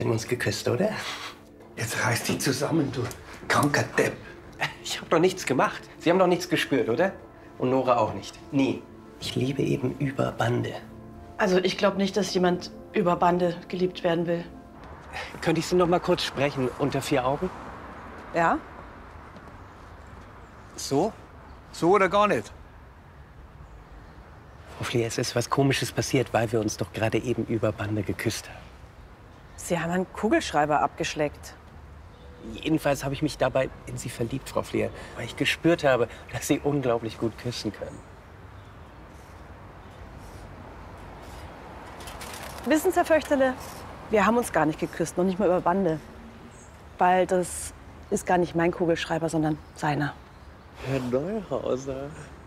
Wir haben uns geküsst, oder? Jetzt reiß dich zusammen, du kranker Depp. Ich habe doch nichts gemacht. Sie haben doch nichts gespürt, oder? Und Nora auch nicht. Nie. Ich liebe eben über Bande. Also ich glaube nicht, dass jemand über Bande geliebt werden will. Könnte ich Sie noch mal kurz sprechen, unter 4 Augen? Ja? So? So oder gar nicht? Frau Fleer, es ist was Komisches passiert, weil wir uns doch gerade eben über Bande geküsst haben. Sie haben einen Kugelschreiber abgeschleckt. Jedenfalls habe ich mich dabei in Sie verliebt, Frau Fleer, weil ich gespürt habe, dass Sie unglaublich gut küssen können. Wissen Sie, Herr Föchterle, wir haben uns gar nicht geküsst, noch nicht mal über Bande. Weil das ist gar nicht mein Kugelschreiber, sondern seiner. Herr Neuhauser.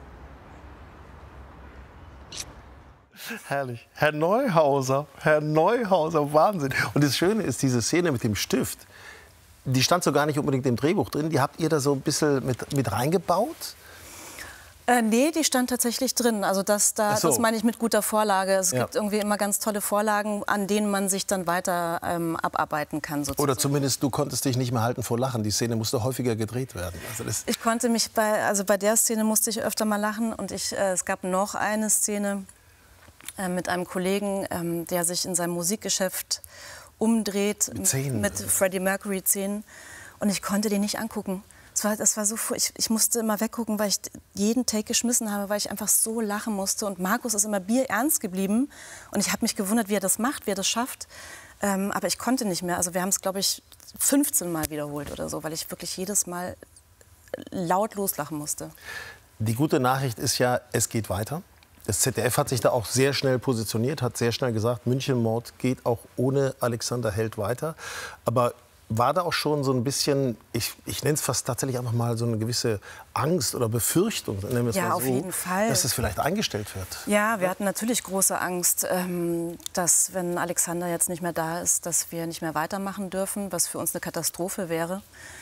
Herrlich. Herr Neuhauser, Wahnsinn. Und das Schöne ist, diese Szene mit dem Stift, die stand so gar nicht unbedingt im Drehbuch drin. Die habt ihr da so ein bisschen mit reingebaut? Nee, die stand tatsächlich drin. Also das meine ich mit guter Vorlage. Es gibt irgendwie immer ganz tolle Vorlagen, an denen man sich dann weiter abarbeiten kann. Sozusagen. Oder zumindest, du konntest dich nicht mehr halten vor Lachen. Die Szene musste häufiger gedreht werden. Also ich konnte mich bei der Szene musste ich öfter mal lachen. Und es gab noch eine Szene mit einem Kollegen, der sich in seinem Musikgeschäft umdreht mit Freddie Mercury-Szenen. Und ich konnte die nicht angucken. Das war so, ich musste immer weggucken, weil ich jeden Take geschmissen habe, weil ich einfach so lachen musste. Und Markus ist immer bierernst geblieben. Und ich habe mich gewundert, wie er das macht, wie er das schafft. Aber ich konnte nicht mehr. Also wir haben es, glaube ich, 15 Mal wiederholt oder so, weil ich wirklich jedes Mal laut loslachen musste. Die gute Nachricht ist ja, es geht weiter. Das ZDF hat sich da auch sehr schnell positioniert, hat sehr schnell gesagt, München-Mord geht auch ohne Alexander Held weiter. Aber war da auch schon so ein bisschen, ich nenne es fast tatsächlich einfach mal so eine gewisse Angst oder Befürchtung, nennen wir es mal so, auf jeden Fall, dass es vielleicht eingestellt wird? Ja, wir hatten natürlich große Angst, dass, wenn Alexander jetzt nicht mehr da ist, dass wir nicht mehr weitermachen dürfen, was für uns eine Katastrophe wäre.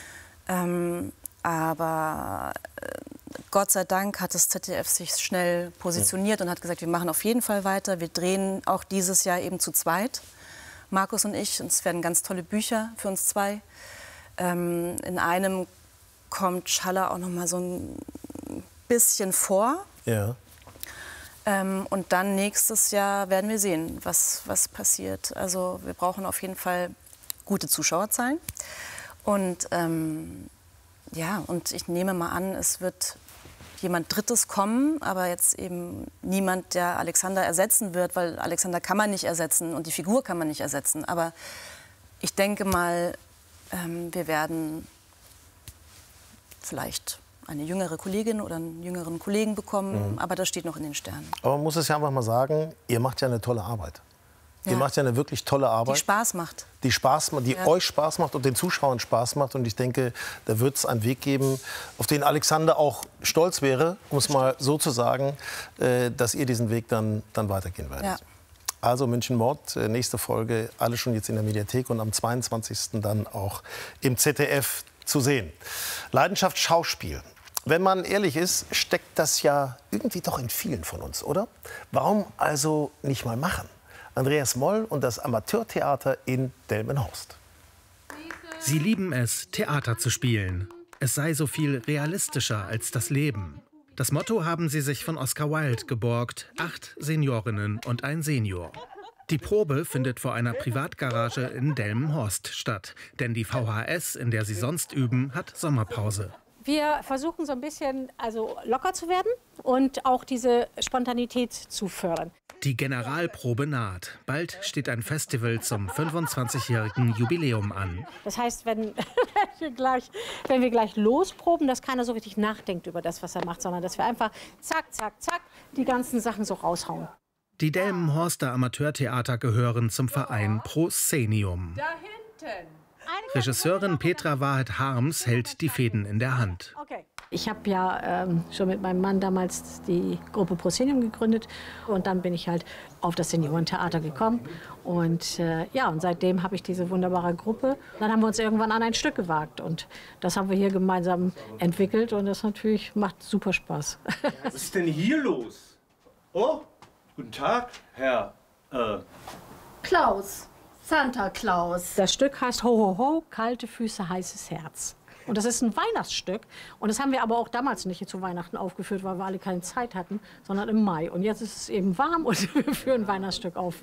Aber Gott sei Dank hat das ZDF sich schnell positioniert und hat gesagt, wir machen auf jeden Fall weiter. Wir drehen auch dieses Jahr eben zu zweit, Markus und ich. Und es werden ganz tolle Bücher für uns zwei. In einem kommt Schaller auch noch mal so ein bisschen vor. Ja. Und dann nächstes Jahr werden wir sehen, was passiert. Also wir brauchen auf jeden Fall gute Zuschauerzahlen. Und ja, und ich nehme mal an, es wird jemand Drittes kommen, aber jetzt eben niemand, der Alexander ersetzen wird, weil Alexander kann man nicht ersetzen und die Figur kann man nicht ersetzen. Aber ich denke mal, wir werden vielleicht eine jüngere Kollegin oder einen jüngeren Kollegen bekommen, aber das steht noch in den Sternen. Aber man muss es ja einfach mal sagen, ihr macht ja eine tolle Arbeit. Ihr macht ja eine wirklich tolle Arbeit. Die Spaß macht. Die euch Spaß macht und den Zuschauern Spaß macht. Und ich denke, da wird es einen Weg geben, auf den Alexander auch stolz wäre, um es mal so zu sagen, dass ihr diesen Weg dann weitergehen werdet. Ja. Also München-Mord, nächste Folge, alle schon jetzt in der Mediathek und am 22. dann auch im ZDF zu sehen. Leidenschaft Schauspiel. Wenn man ehrlich ist, steckt das ja irgendwie doch in vielen von uns, oder? Warum also nicht mal machen? Andreas Moll und das Amateurtheater in Delmenhorst. Sie lieben es, Theater zu spielen. Es sei so viel realistischer als das Leben. Das Motto haben sie sich von Oscar Wilde geborgt: 8 Seniorinnen und ein Senior. Die Probe findet vor einer Privatgarage in Delmenhorst statt. Denn die VHS, in der sie sonst üben, hat Sommerpause. Wir versuchen so ein bisschen locker zu werden und auch diese Spontanität zu fördern. Die Generalprobe naht. Bald steht ein Festival zum 25-jährigen Jubiläum an. Das heißt, wenn wir gleich losproben, dass keiner so richtig nachdenkt über das, was er macht, sondern dass wir einfach zack, zack, zack die ganzen Sachen so raushauen. Die Delmenhorster Amateurtheater gehören zum Verein Proszenium. Da hinten. Regisseurin Petra Wahed Harms hält die Fäden in der Hand. Okay. Ich habe ja schon mit meinem Mann damals die Gruppe Proszenium gegründet und dann bin ich halt auf das Seniorentheater gekommen und und seitdem habe ich diese wunderbare Gruppe. Dann haben wir uns irgendwann an ein Stück gewagt und das haben wir hier gemeinsam entwickelt und das natürlich macht super Spaß. Was ist denn hier los? Oh, guten Tag, Herr Klaus. Santa Claus. Das Stück heißt Ho, ho, ho, kalte Füße, heißes Herz. Und das ist ein Weihnachtsstück. Und das haben wir aber auch damals nicht zu Weihnachten aufgeführt, weil wir alle keine Zeit hatten, sondern im Mai. Und jetzt ist es eben warm und wir führen ein Weihnachtsstück auf.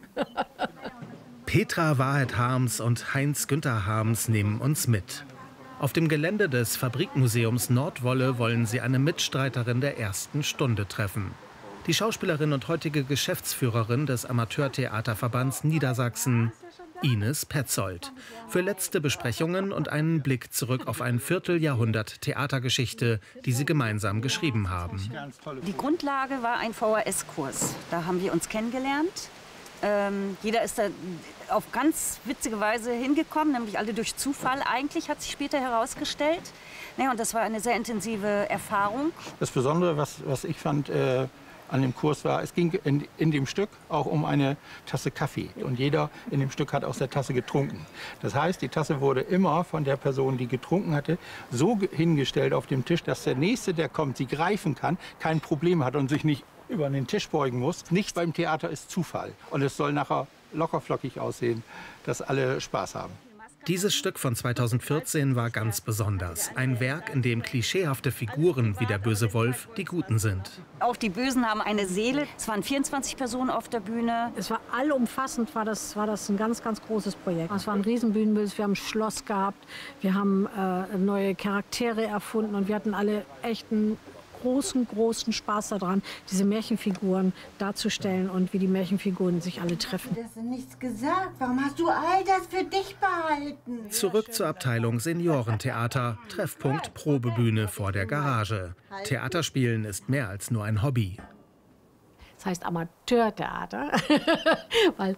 Petra Wahrheit-Harms und Heinz-Günther Harms nehmen uns mit. Auf dem Gelände des Fabrikmuseums Nordwolle wollen sie eine Mitstreiterin der ersten Stunde treffen. Die Schauspielerin und heutige Geschäftsführerin des Amateurtheaterverbands Niedersachsen, Ines Petzold. Für letzte Besprechungen und einen Blick zurück auf ein Vierteljahrhundert Theatergeschichte, die sie gemeinsam geschrieben haben. Die Grundlage war ein VHS-Kurs. Da haben wir uns kennengelernt. Jeder ist da auf ganz witzige Weise hingekommen, nämlich alle durch Zufall eigentlich, hat sich später herausgestellt. Ja, und das war eine sehr intensive Erfahrung. Das Besondere, was ich fand an dem Kurs war, es ging in dem Stück auch um eine Tasse Kaffee. Und jeder in dem Stück hat aus der Tasse getrunken. Das heißt, die Tasse wurde immer von der Person, die getrunken hatte, so hingestellt auf dem Tisch, dass der Nächste, der kommt, sie greifen kann, kein Problem hat und sich nicht über den Tisch beugen muss. Nichts beim Theater ist Zufall. Und es soll nachher lockerflockig aussehen, dass alle Spaß haben. Dieses Stück von 2014 war ganz besonders. Ein Werk, in dem klischeehafte Figuren wie der böse Wolf die Guten sind. Auch die Bösen haben eine Seele. Es waren 24 Personen auf der Bühne. Es war allumfassend, war das ein ganz, ganz großes Projekt. Es war ein Riesenbühnenbild, wir haben ein Schloss gehabt, wir haben neue Charaktere erfunden und wir hatten alle echt einen großen Spaß daran, diese Märchenfiguren darzustellen und wie die Märchenfiguren sich alle treffen. Du hast nichts gesagt. Warum hast du all das für dich behalten? Zurück zur Abteilung Seniorentheater. Treffpunkt Probebühne vor der Garage. Theaterspielen ist mehr als nur ein Hobby. Das heißt Amateurtheater, weil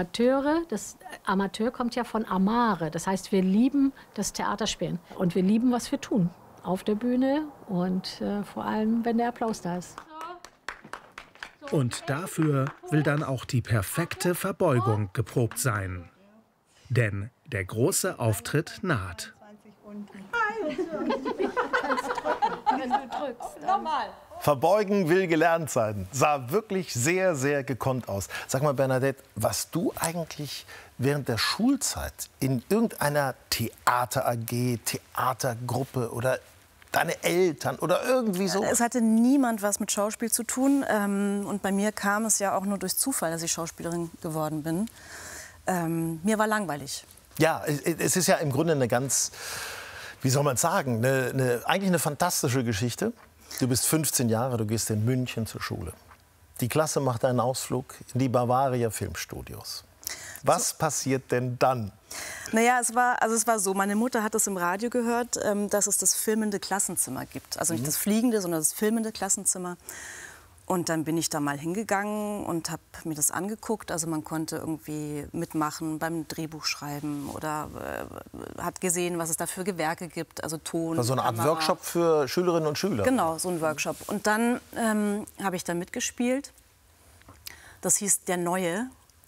Amateur kommt ja von Amare. Das heißt, wir lieben das Theaterspielen und wir lieben, was wir tun. Auf der Bühne und vor allem, wenn der Applaus da ist. Und dafür will dann auch die perfekte Verbeugung geprobt sein. Denn der große Auftritt naht. Verbeugen will gelernt sein. Sah wirklich sehr, sehr gekonnt aus. Sag mal, Bernadette, warst du eigentlich während der Schulzeit in irgendeiner Theater-AG, Theatergruppe oder deine Eltern oder irgendwie so? Es hatte niemand was mit Schauspiel zu tun. Und bei mir kam es ja auch nur durch Zufall, dass ich Schauspielerin geworden bin. Mir war langweilig. Ja, es ist ja im Grunde eine ganz, wie soll man sagen, eigentlich eine fantastische Geschichte. Du bist 15 Jahre, du gehst in München zur Schule. Die Klasse macht einen Ausflug in die Bavaria Filmstudios. Was passiert denn dann? Naja, es war so, meine Mutter hat es im Radio gehört, dass es das filmende Klassenzimmer gibt. Also nicht das fliegende, sondern das filmende Klassenzimmer. Und dann bin ich da mal hingegangen und habe mir das angeguckt. Also man konnte irgendwie mitmachen beim Drehbuchschreiben oder hat gesehen, was es da für Gewerke gibt, also Ton, also eine Art Kamera. Workshop für Schülerinnen und Schüler? Genau, so ein Workshop. Und dann habe ich da mitgespielt. Das hieß Der Neue.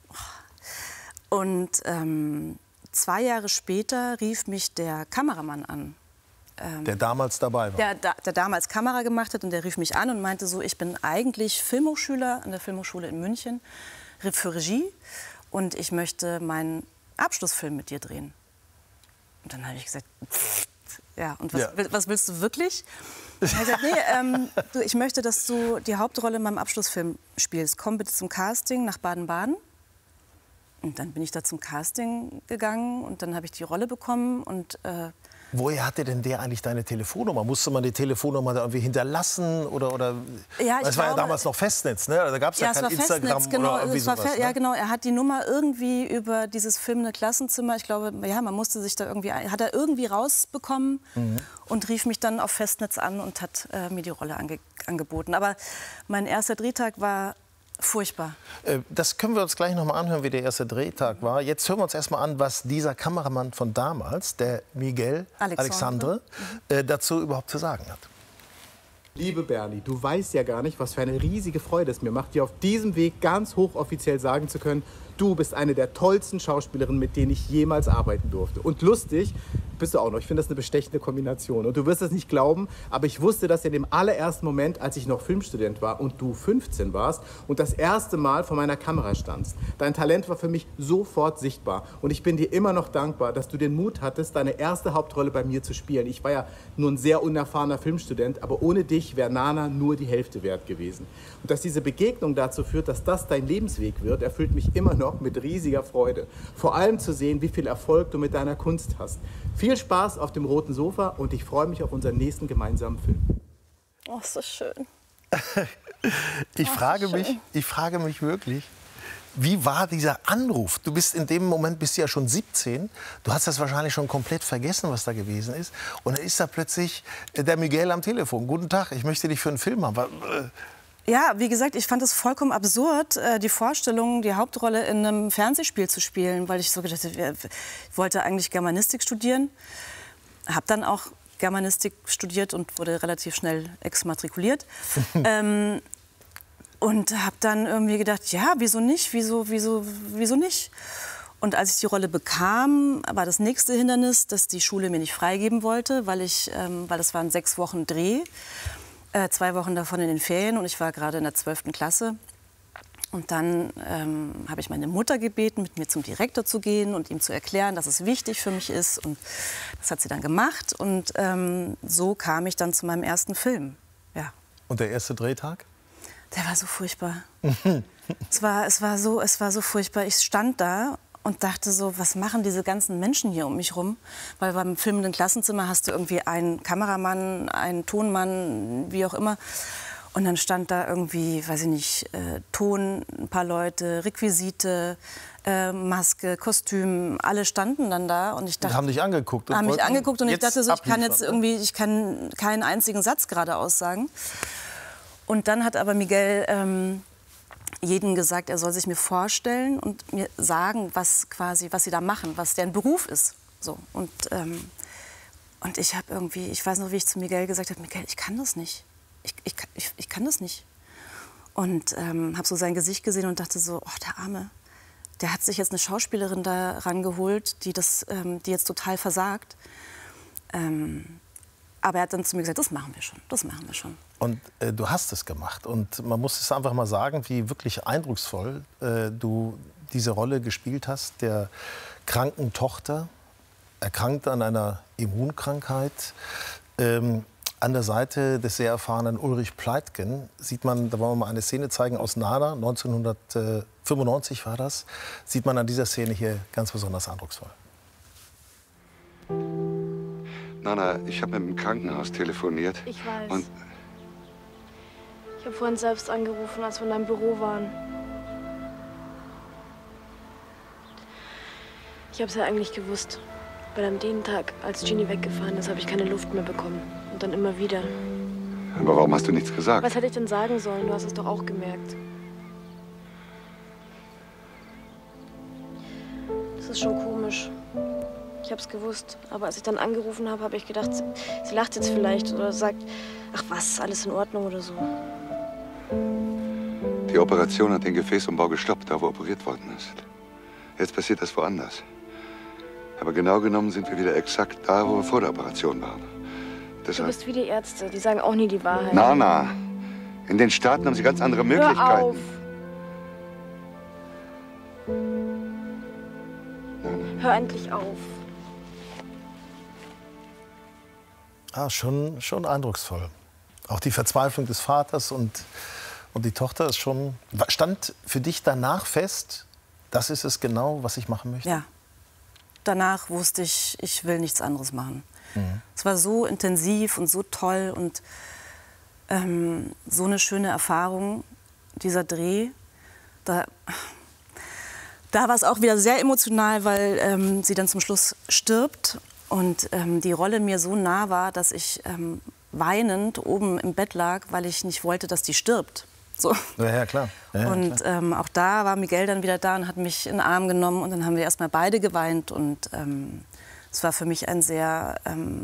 Und 2 Jahre später rief mich der Kameramann an. Der damals dabei war. Der damals Kamera gemacht hat und der rief mich an und meinte so, ich bin eigentlich Filmhochschüler an der Filmhochschule in München für Regie und ich möchte meinen Abschlussfilm mit dir drehen. Und dann habe ich gesagt, ja, und was willst du wirklich? Und er hat gesagt, nee, ich möchte, dass du die Hauptrolle in meinem Abschlussfilm spielst. Komm bitte zum Casting nach Baden-Baden. Und dann bin ich da zum Casting gegangen und dann habe ich die Rolle bekommen und woher hatte denn der eigentlich deine Telefonnummer? Musste man die Telefonnummer da irgendwie hinterlassen? Oder? Ja, es war ja damals noch Festnetz, ne? Da gab es ja kein Instagram genau, oder irgendwie sowas. Ne? Ja, genau. Er hat die Nummer irgendwie über dieses filmende Klassenzimmer, ich glaube, ja, man musste sich da irgendwie, hat er irgendwie rausbekommen und rief mich dann auf Festnetz an und hat mir die Rolle angeboten. Aber mein erster Drehtag war furchtbar. Das können wir uns gleich noch mal anhören, wie der erste Drehtag war. Jetzt hören wir uns erst mal an, was dieser Kameramann von damals, der Miguel Alexandre, dazu überhaupt zu sagen hat. Liebe Bernie, du weißt ja gar nicht, was für eine riesige Freude es mir macht, dir auf diesem Weg ganz hochoffiziell sagen zu können, Du bist eine der tollsten Schauspielerinnen, mit denen ich jemals arbeiten durfte. Und lustig bist du auch noch. Ich finde das eine bestechende Kombination. Und du wirst es nicht glauben, aber ich wusste das in dem allerersten Moment, als ich noch Filmstudent war und du 15 warst und das erste Mal vor meiner Kamera standst. Dein Talent war für mich sofort sichtbar. Und ich bin dir immer noch dankbar, dass du den Mut hattest, deine erste Hauptrolle bei mir zu spielen. Ich war ja nur ein sehr unerfahrener Filmstudent, aber ohne dich wäre Nana nur die Hälfte wert gewesen. Und dass diese Begegnung dazu führt, dass das dein Lebensweg wird, erfüllt mich immer noch mit riesiger Freude. Vor allem zu sehen, wie viel Erfolg du mit deiner Kunst hast. Viel Spaß auf dem roten Sofa und ich freue mich auf unseren nächsten gemeinsamen Film. Oh, so schön. Ich frage mich wirklich, wie war dieser Anruf? Du bist in dem Moment bist du ja schon 17. Du hast das wahrscheinlich schon komplett vergessen, was da gewesen ist. Und dann ist da plötzlich der Miguel am Telefon. Guten Tag, ich möchte dich für einen Film haben. Ja, wie gesagt, ich fand es vollkommen absurd, die Vorstellung, die Hauptrolle in einem Fernsehspiel zu spielen, weil ich so gedacht habe, ich wollte eigentlich Germanistik studieren, habe dann auch Germanistik studiert und wurde relativ schnell exmatrikuliert. Und habe dann irgendwie gedacht, ja, wieso nicht, wieso nicht? Und als ich die Rolle bekam, war das nächste Hindernis, dass die Schule mir nicht freigeben wollte, weil das waren 6 Wochen Dreh. 2 Wochen davon in den Ferien und ich war gerade in der 12. Klasse. Und dann habe ich meine Mutter gebeten, mit mir zum Direktor zu gehen und ihm zu erklären, dass es wichtig für mich ist. Und das hat sie dann gemacht. Und so kam ich dann zu meinem ersten Film. Ja. Und der erste Drehtag? Der war so furchtbar. es war so furchtbar. Ich stand da und dachte so, was machen diese ganzen Menschen hier um mich rum? Weil beim filmenden Klassenzimmer hast du irgendwie einen Kameramann, einen Tonmann, wie auch immer. Und dann stand da irgendwie, weiß ich nicht, Ton, ein paar Leute, Requisite, Maske, Kostüm, alle standen dann da. Und ich dachte, und haben dich angeguckt. Haben mich angeguckt und ich dachte so, ich kann keinen einzigen Satz gerade aussagen. Und dann hat aber Miguel jeden gesagt, er soll sich mir vorstellen und mir sagen, was sie da machen, was deren Beruf ist. So. Und ich habe irgendwie, ich weiß noch, wie ich zu Miguel gesagt habe, Miguel, ich kann das nicht. Ich kann das nicht. Und habe so sein Gesicht gesehen und dachte so, oh, der Arme, der hat sich jetzt eine Schauspielerin da rangeholt, die jetzt total versagt. Aber er hat dann zu mir gesagt, das machen wir schon. Und du hast es gemacht. Und man muss es einfach mal sagen, wie wirklich eindrucksvoll du diese Rolle gespielt hast, der kranken Tochter, erkrankt an einer Immunkrankheit. An der Seite des sehr erfahrenen Ulrich Pleitgen sieht man, da wollen wir mal eine Szene zeigen aus Nana, 1995 war das, sieht man an dieser Szene hier ganz besonders eindrucksvoll. Nana, ich habe mit dem Krankenhaus telefoniert. Ich weiß. Und ich habe vorhin selbst angerufen, als wir in deinem Büro waren. Ich habe es ja eigentlich gewusst. Weil an dem Tag, als Genie weggefahren ist, habe ich keine Luft mehr bekommen. Und dann immer wieder. Aber warum hast du nichts gesagt? Was hätte ich denn sagen sollen? Du hast es doch auch gemerkt. Das ist schon komisch. Ich habe es gewusst. Aber als ich dann angerufen habe, habe ich gedacht, sie lacht jetzt vielleicht oder sagt, ach was, alles in Ordnung oder so. Die Operation hat den Gefäßumbau gestoppt, da wo operiert worden ist. Jetzt passiert das woanders. Aber genau genommen sind wir wieder exakt da, wo wir vor der Operation waren. Deshalb... Du bist wie die Ärzte, die sagen auch nie die Wahrheit. Nana, in den Staaten haben sie ganz andere Möglichkeiten. Hör auf. Hör endlich auf. Ah, schon eindrucksvoll. Auch die Verzweiflung des Vaters und die Tochter ist schon... Stand für dich danach fest, das ist es genau, was ich machen möchte? Ja. Danach wusste ich, ich will nichts anderes machen. Es war so intensiv und so toll und so eine schöne Erfahrung, dieser Dreh. Da war es auch wieder sehr emotional, weil sie dann zum Schluss stirbt und die Rolle mir so nah war, dass ich weinend oben im Bett lag, weil ich nicht wollte, dass die stirbt. So. Ja, klar. Ja, und klar. Auch da war Miguel dann wieder da und hat mich in den Arm genommen und dann haben wir erst mal beide geweint und es war für mich ein sehr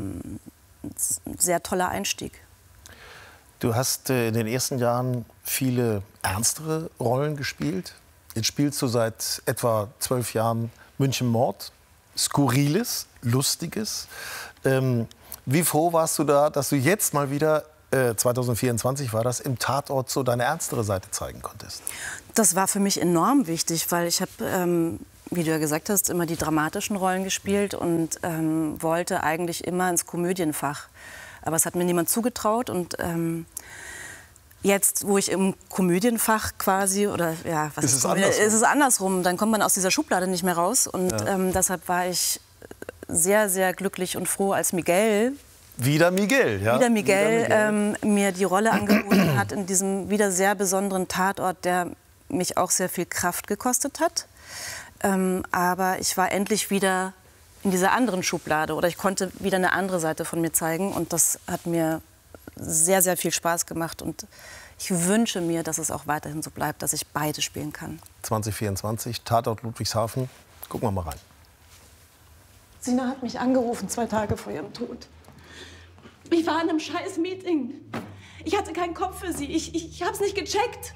toller Einstieg. Du hast in den ersten Jahren viele ernstere Rollen gespielt. Jetzt spielst du seit etwa 12 Jahren München Mord. Skurriles, Lustiges. Wie froh warst du da, dass du jetzt mal wieder, 2024 war das, im Tatort so deine ernstere Seite zeigen konntest? Das war für mich enorm wichtig, weil ich habe, wie du ja gesagt hast, immer die dramatischen Rollen gespielt und wollte eigentlich immer ins Komödienfach. Aber es hat mir niemand zugetraut und jetzt, wo ich im Komödienfach quasi, oder ja, was ist es andersrum, dann kommt man aus dieser Schublade nicht mehr raus. Und deshalb war ich sehr, sehr glücklich und froh, als Miguel, wieder Miguel, mir die Rolle angeboten hat in diesem wieder sehr besonderen Tatort, der mich auch sehr viel Kraft gekostet hat. Aber ich war endlich wieder in dieser anderen Schublade oder ich konnte wieder eine andere Seite von mir zeigen und das hat mir sehr, sehr viel Spaß gemacht und ich wünsche mir, dass es auch weiterhin so bleibt, dass ich beide spielen kann. 2024, Tatort Ludwigshafen. Gucken wir mal rein. Sina hat mich angerufen 2 Tage vor ihrem Tod. Ich war in einem scheiß Meeting. Ich hatte keinen Kopf für sie. Ich hab's nicht gecheckt.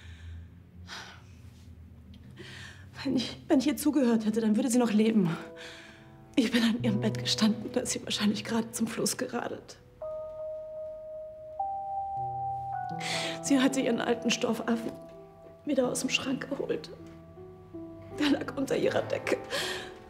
Wenn ich ihr zugehört hätte, dann würde sie noch leben. Ich bin an ihrem Bett gestanden, da ist sie wahrscheinlich gerade zum Fluss geradelt. Sie hatte ihren alten Stoffaffen wieder aus dem Schrank geholt. Der lag unter ihrer Decke.